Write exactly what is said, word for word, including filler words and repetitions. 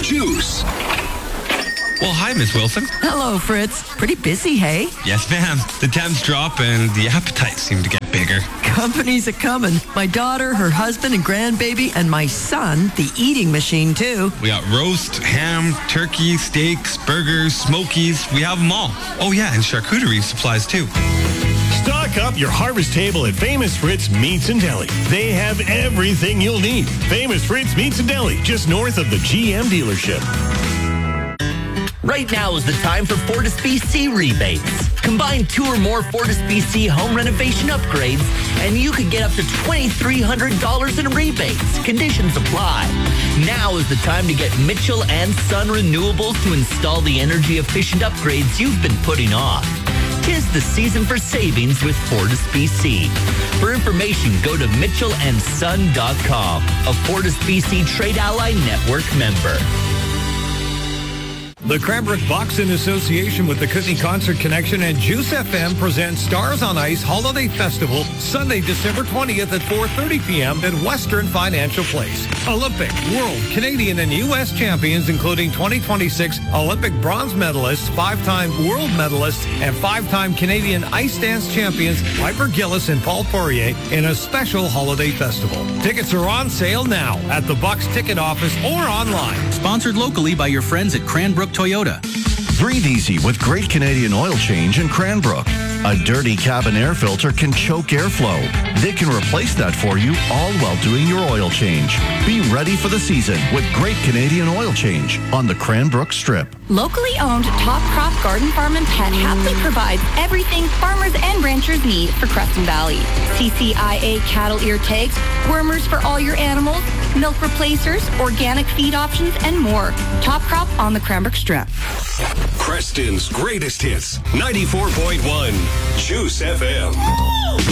Juice. Well, hi, Miss Wilson. Hello, Fritz. Pretty busy, hey? Yes, ma'am. The temps drop and the appetites seem to get bigger. Company's a-coming. My daughter, her husband and grandbaby, and my son, the eating machine, too. We got roast, ham, turkey, steaks, burgers, smokies. We have them all. Oh, yeah, and charcuterie supplies, too. Stock up your harvest table at Famous Fritz Meats and Deli. They have everything you'll need. Famous Fritz Meats and Deli, just north of the G M dealership. Right now is the time for Fortis B C rebates. Combine two or more Fortis B C home renovation upgrades, and you could get up to two thousand three hundred dollars in rebates. Conditions apply. Now is the time to get Mitchell and Son Renewables to install the energy-efficient upgrades you've been putting off. Tis the season for savings with Fortis B C. For information, go to mitchell and son dot com, a Fortis B C Trade Ally Network member. The Cranbrook Boxing Association with the Kootenai Concert Connection and Juice F M presents Stars on Ice Holiday Festival Sunday, December twentieth at four thirty p.m. at Western Financial Place. Olympic, world, Canadian, and U S champions, including twenty twenty-six Olympic bronze medalists, five-time world medalists, and five-time Canadian ice dance champions Piper Gillis and Paul Poirier in a special holiday festival. Tickets are on sale now at the Bucks ticket office or online. Sponsored locally by your friends at Cranbrook Toyota. Breathe easy with Great Canadian Oil Change in Cranbrook. A dirty cabin air filter can choke airflow. They can replace that for you, all while doing your oil change. Be ready for the season with Great Canadian Oil Change on the Cranbrook Strip. Locally owned Top Crop Garden Farm and Pet happily provides everything farmers and ranchers need for Creston Valley. C C I A cattle ear tags, wormers for all your animals, milk replacers, organic feed options, and more. Top Crop on the Cranbrook Strip. Creston's greatest hits, ninety-four point one Juice F M.